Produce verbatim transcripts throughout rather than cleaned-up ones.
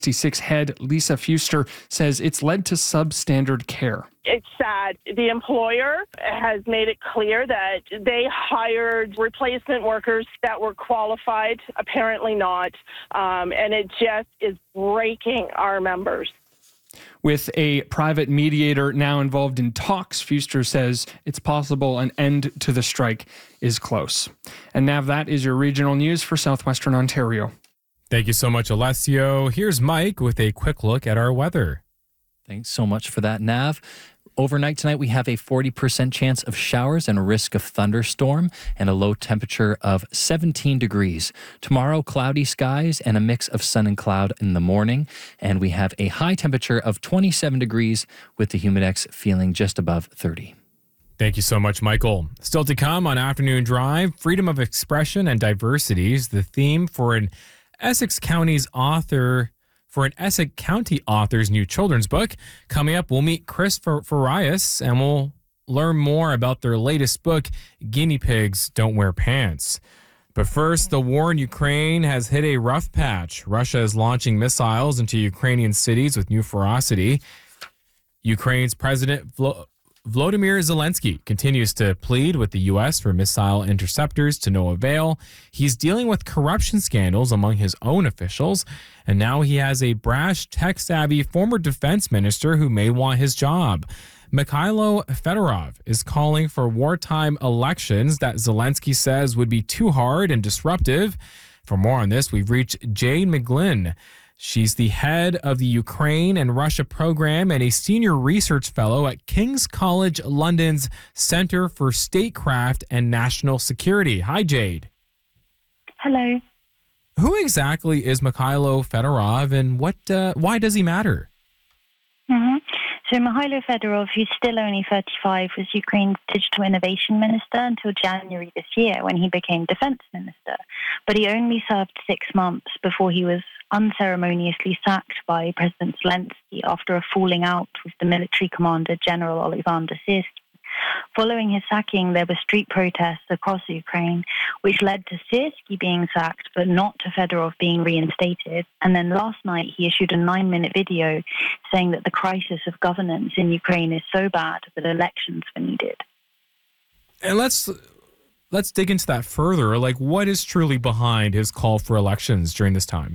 sixty-six head Lisa Fuster says it's led to substandard care. It's sad. The employer has made it clear that they hired replacement workers that were qualified, apparently not, um, and it just is breaking our members. With a private mediator now involved in talks, Fuster says it's possible an end to the strike is close. And Nav, that is your regional news for Southwestern Ontario. Thank you so much, Alessio. Here's Mike with a quick look at our weather. Thanks so much for that, Nav. Overnight tonight, we have a forty percent chance of showers and a risk of thunderstorm and a low temperature of seventeen degrees. Tomorrow, cloudy skies and a mix of sun and cloud in the morning. And we have a high temperature of twenty-seven degrees with the humidex feeling just above thirty. Thank you so much, Michael. Still to come on Afternoon Drive, freedom of expression and diversity is the theme for an Essex County's author For an Essex County author's new children's book. Coming up, we'll meet Chris Farias and we'll learn more about their latest book, Guinea Pigs Don't Wear Pants. But first, the war in Ukraine has hit a rough patch. Russia is launching missiles into Ukrainian cities with new ferocity. Ukraine's President Vlo- Volodymyr Zelensky continues to plead with the U S for missile interceptors to no avail. He's dealing with corruption scandals among his own officials, and now he has a brash, tech-savvy former defense minister who may want his job. Mikhailo Fedorov is calling for wartime elections that Zelensky says would be too hard and disruptive. For more on this, we've reached Jade McGlynn. She's the head of the Ukraine and Russia program and a senior research fellow at King's College London's Center for Statecraft and National Security. Hi, Jade. Hello. Who exactly is Mikhailo Fedorov, and what? Uh, why does he matter? Mm-hmm. So Mikhailo Fedorov, who's still only thirty-five, was Ukraine's digital innovation minister until January this year when he became defense minister. But he only served six months before he was unceremoniously sacked by President Zelensky after a falling out with the military commander, General Oleksandr Syrskyi. Following his sacking, there were street protests across Ukraine, which led to Syrskyi being sacked, but not to Fedorov being reinstated. And then last night, he issued a nine-minute video saying that the crisis of governance in Ukraine is so bad that elections were needed. And let's let's dig into that further. Like, what is truly behind his call for elections during this time?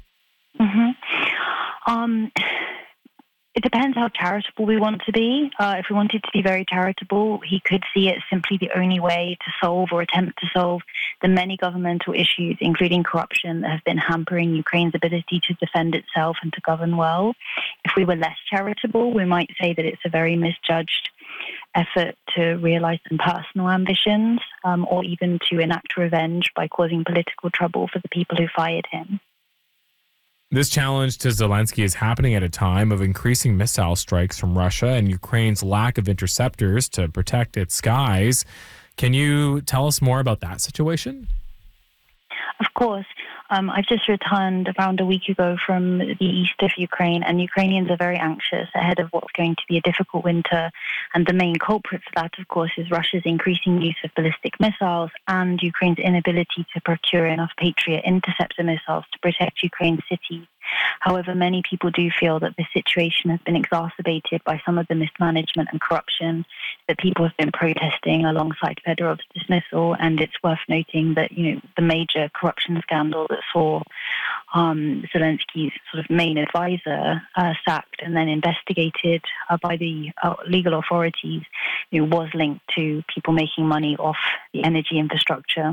Mm-hmm. Um... It depends how charitable we want to be. Uh, if we wanted to be very charitable, he could see it simply the only way to solve or attempt to solve the many governmental issues, including corruption, that have been hampering Ukraine's ability to defend itself and to govern well. If we were less charitable, we might say that it's a very misjudged effort to realize some personal ambitions, um, or even to enact revenge by causing political trouble for the people who fired him. This challenge to Zelensky is happening at a time of increasing missile strikes from Russia and Ukraine's lack of interceptors to protect its skies. Can you tell us more about that situation? Of course. Um, I've just returned around a week ago from the east of Ukraine, and Ukrainians are very anxious ahead of what's going to be a difficult winter. And the main culprit for that, of course, is Russia's increasing use of ballistic missiles and Ukraine's inability to procure enough Patriot interceptor missiles to protect Ukraine's cities. However, many people do feel that the situation has been exacerbated by some of the mismanagement and corruption that people have been protesting alongside Fedorov's dismissal. And it's worth noting that, you know, the major corruption scandal that saw um, Zelensky's sort of main advisor uh, sacked and then investigated uh, by the uh, legal authorities, you know, was linked to people making money off the energy infrastructure.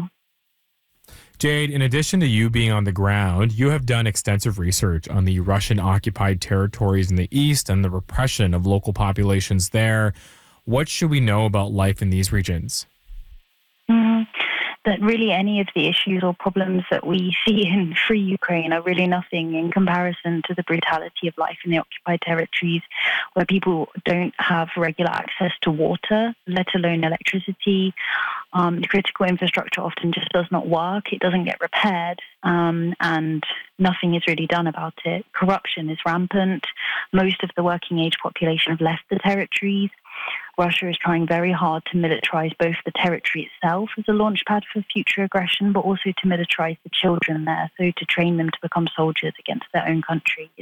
Jade, in addition to you being on the ground, you have done extensive research on the Russian-occupied territories in the east and the repression of local populations there. What should we know about life in these regions? Mm-hmm. That really any of the issues or problems that we see in free Ukraine are really nothing in comparison to the brutality of life in the occupied territories, where people don't have regular access to water, let alone electricity. Um, the critical infrastructure often just does not work. It doesn't get repaired, um, and nothing is really done about it. Corruption is rampant. Most of the working age population have left the territories. Russia is trying very hard to militarize both the territory itself as a launchpad for future aggression, but also to militarize the children there, so to train them to become soldiers against their own country. It's